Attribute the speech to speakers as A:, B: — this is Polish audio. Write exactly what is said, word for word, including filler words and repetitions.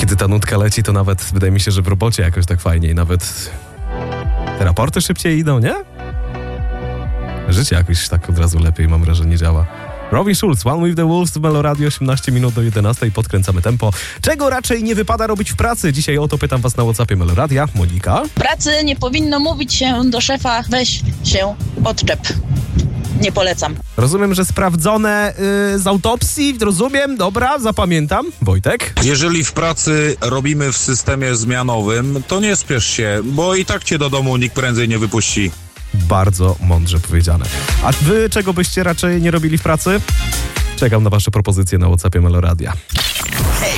A: Kiedy ta nutka leci, to nawet wydaje mi się, że w robocie jakoś tak fajniej. Nawet te raporty szybciej idą, nie? Życie jakoś tak od razu lepiej, mam wrażenie, działa. Robin Schulz, One with the Wolves w Melo Radio, osiemnaście minut do jedenastej, podkręcamy tempo. Czego raczej nie wypada robić w pracy? Dzisiaj o to pytam was na WhatsAppie Melo Radia. Monika?
B: W pracy nie powinno mówić się do szefa, weź się odczep. Nie polecam.
A: Rozumiem, że sprawdzone yy, z autopsji, rozumiem, dobra, zapamiętam. Wojtek?
C: Jeżeli w pracy robimy w systemie zmianowym, to nie spiesz się, bo i tak cię do domu nikt prędzej nie wypuści.
A: Bardzo mądrze powiedziane. A wy czego byście raczej nie robili w pracy? Czekam na wasze propozycje na WhatsAppie Melo Radia.